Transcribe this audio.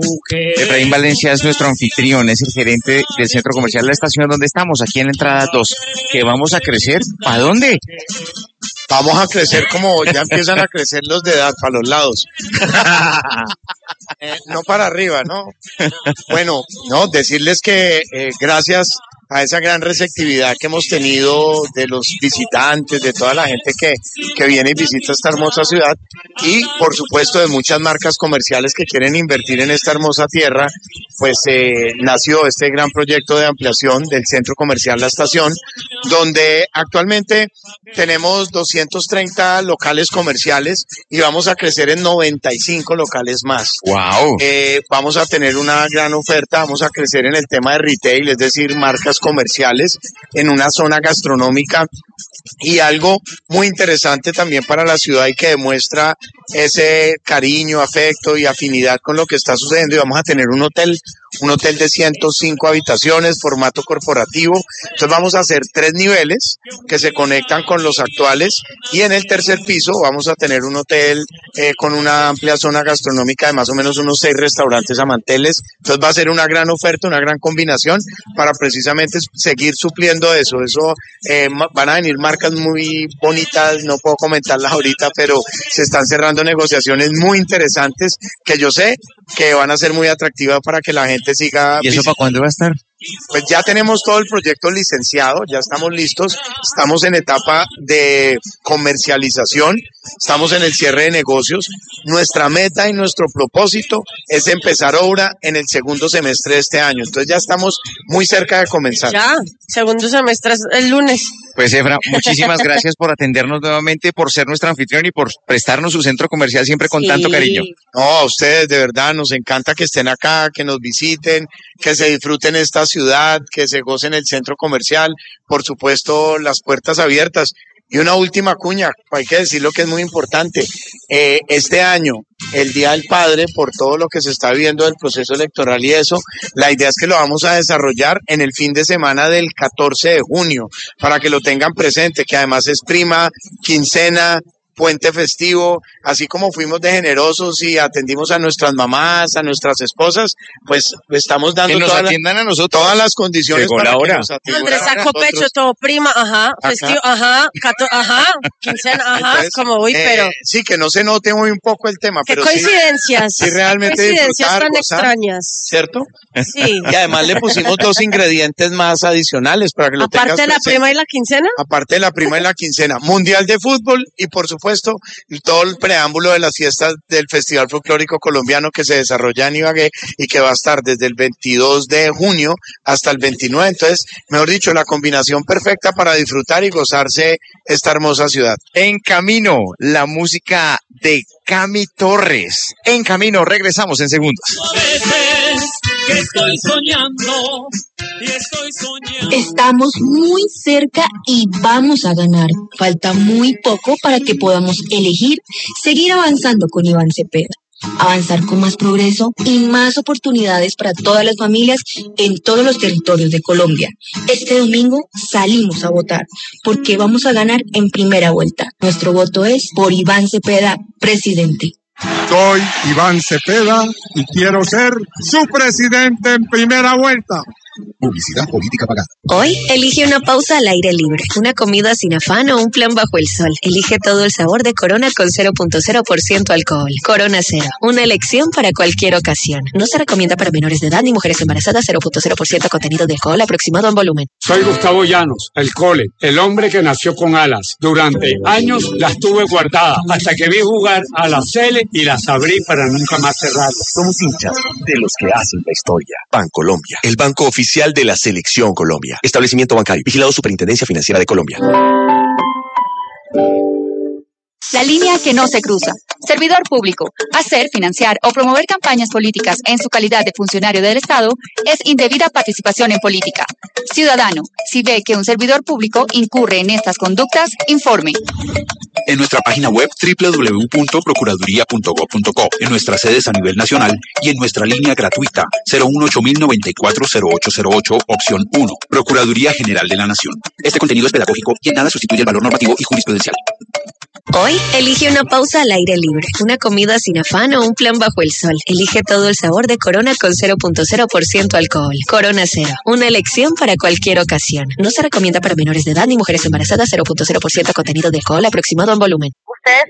Efraín Valencia es nuestro anfitrión, es el gerente del Centro Comercial La Estación, donde estamos, aquí en la entrada 2. ¿Que vamos a crecer? ¿Para dónde? Vamos a crecer como ya empiezan a crecer los de edad, para los lados. No para arriba, ¿no? Bueno, no, decirles que gracias a esa gran receptividad que hemos tenido de los visitantes, de toda la gente que viene y visita esta hermosa ciudad y por supuesto de muchas marcas comerciales que quieren invertir en esta hermosa tierra, pues nació este gran proyecto de ampliación del Centro Comercial La Estación, donde actualmente tenemos 230 locales comerciales y vamos a crecer en 95 locales más. ¡Wow! Vamos a tener una gran oferta, vamos a crecer en el tema de retail, es decir, marcas comerciales en una zona gastronómica y algo muy interesante también para la ciudad y que demuestra ese cariño, afecto y afinidad con lo que está sucediendo. Y vamos a tener un hotel de 105 habitaciones, formato corporativo. Entonces vamos a hacer 3 niveles que se conectan con los actuales y en el tercer piso vamos a tener un hotel con una amplia zona gastronómica de más o menos unos 6 restaurantes a manteles. Entonces va a ser una gran oferta, una gran combinación para precisamente seguir supliendo eso. Van a venir marcas muy bonitas, no puedo comentarlas ahorita, pero se están cerrando negociaciones muy interesantes que yo sé que van a ser muy atractivas para que la gente siga. ¿Y eso para cuándo va a estar? Pues ya tenemos todo el proyecto licenciado, ya estamos listos, estamos en etapa de comercialización, estamos en el cierre de negocios. Nuestra meta y nuestro propósito es empezar obra en el segundo semestre de este año, entonces ya estamos muy cerca de comenzar. Ya, segundo semestre es el lunes. Pues Efra, muchísimas gracias por atendernos nuevamente, por ser nuestra anfitrión y por prestarnos su centro comercial siempre con tanto cariño. No, a ustedes de verdad nos encanta que estén acá, que nos visiten, que se disfruten esta ciudad, que se gocen el centro comercial, por supuesto las puertas abiertas. Y una última cuña, hay que decir lo que es muy importante. Este año, el Día del Padre, por todo lo que se está viviendo del proceso electoral y eso, la idea es que lo vamos a desarrollar en el fin de semana del 14 de junio, para que lo tengan presente, que además es prima, quincena, puente festivo, así como fuimos de generosos y atendimos a nuestras mamás, a nuestras esposas, pues estamos dando que nos atiendan a nosotros todas las condiciones llegó para la que hora. nos atiendan Andrés a sacó nosotros. pecho, todo prima, ajá, festivo, ajá, quincena, ajá, Entonces, como voy, pero sí, que no se note muy un poco el tema, qué pero coincidencias, sí realmente coincidencias disfrutar, tan gozar, extrañas, ¿cierto? sí. Y además le pusimos 2 ingredientes más adicionales para que lo tengas Aparte de la presente. prima y la quincena. Aparte de la prima y la quincena, Mundial de Fútbol y por supuesto todo el preámbulo de las fiestas del Festival Folclórico Colombiano que se desarrolla en Ibagué y que va a estar desde el 22 de junio hasta el 29. Entonces, mejor dicho, la combinación perfecta para disfrutar y gozarse esta hermosa ciudad. En camino, la música de Cami Torres. En camino, regresamos en segundos. Que estoy soñando y estoy soñando. Estamos muy cerca y vamos a ganar. Falta muy poco para que podamos elegir seguir avanzando con Iván Cepeda. Avanzar con más progreso y más oportunidades para todas las familias en todos los territorios de Colombia. Este domingo salimos a votar porque vamos a ganar en primera vuelta. Nuestro voto es por Iván Cepeda, presidente. Soy Iván Cepeda y quiero ser su presidente en primera vuelta. Publicidad política pagada. Hoy, elige una pausa al aire libre, una comida sin afán o un plan bajo el sol. Elige todo el sabor de Corona con 0.0% alcohol. Corona Cero, una elección para cualquier ocasión. No se recomienda para menores de edad ni mujeres embarazadas. 0.0% contenido de alcohol aproximado en volumen. Soy Gustavo Llanos, el Cole, el hombre que nació con alas. Durante años las tuve guardadas hasta que vi jugar a la Cele y las abrí para nunca más cerrarlas. Somos hinchas de los que hacen la historia. Bancolombia, el banco oficial de la Selección Colombia. Establecimiento bancario. Vigilado Superintendencia Financiera de Colombia. La línea que no se cruza. Servidor público. Hacer, financiar o promover campañas políticas en su calidad de funcionario del Estado es indebida participación en política. Ciudadano, si ve que un servidor público incurre en estas conductas, informe. En nuestra página web www.procuraduría.gov.co, en nuestras sedes a nivel nacional y en nuestra línea gratuita 018-094-0808, opción 1, Procuraduría General de la Nación. Este contenido es pedagógico y en nada sustituye el valor normativo y jurisprudencial. Hoy, elige una pausa al aire libre, una comida sin afán o un plan bajo el sol. Elige todo el sabor de Corona con 0.0% alcohol. Corona Cero, una elección para cualquier ocasión. No se recomienda para menores de edad ni mujeres embarazadas. 0.0% contenido de alcohol aproximado en volumen.